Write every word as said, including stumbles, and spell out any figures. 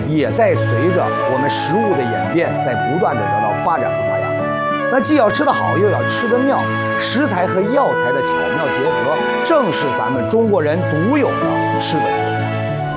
也在随着我们食物的演变，在不断的得到发展和发扬。那既要吃得好，又要吃得妙，食材和药材的巧妙结合，正是咱们中国人独有的吃的之道。